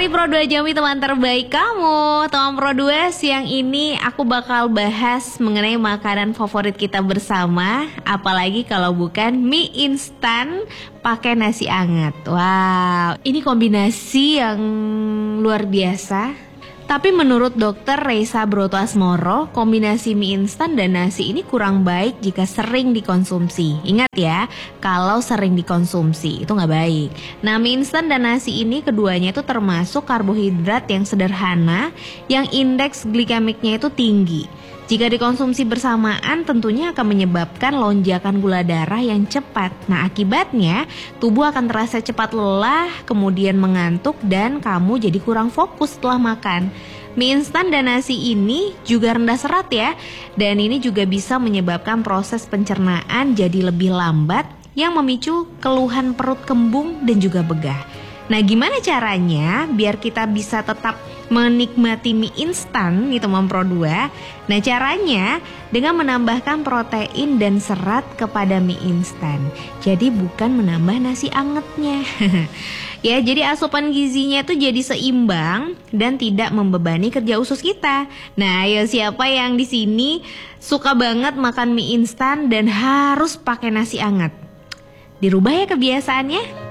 hari Pro2 Jambi, teman terbaik kamu. Teman Pro2, siang ini aku bakal bahas mengenai makanan favorit kita bersama. Apalagi kalau bukan mie instan pakai nasi anget. Wow, ini kombinasi yang luar biasa. Tapi menurut dokter Reysa Brotoasmoro, kombinasi mie instan dan nasi ini kurang baik jika sering dikonsumsi. Ingat ya, kalau sering dikonsumsi itu nggak baik. Nah, mie instan dan nasi ini keduanya itu termasuk karbohidrat yang sederhana, yang indeks glikemiknya itu tinggi. Jika dikonsumsi bersamaan tentunya akan menyebabkan lonjakan gula darah yang cepat. Nah, akibatnya tubuh akan terasa cepat lelah, kemudian mengantuk dan kamu jadi kurang fokus setelah makan. Mie instan dan nasi ini juga rendah serat ya. Dan ini juga bisa menyebabkan proses pencernaan jadi lebih lambat yang memicu keluhan perut kembung dan juga begah. Nah, gimana caranya biar kita bisa tetap menikmati mie instan nih teman Pro2? Nah, caranya dengan menambahkan protein dan serat kepada mie instan. Jadi bukan menambah nasi angetnya. Ya, jadi asupan gizinya itu jadi seimbang dan tidak membebani kerja usus kita. Nah, ayo siapa yang di sini suka banget makan mie instan dan harus pakai nasi anget? Dirubah ya kebiasaannya.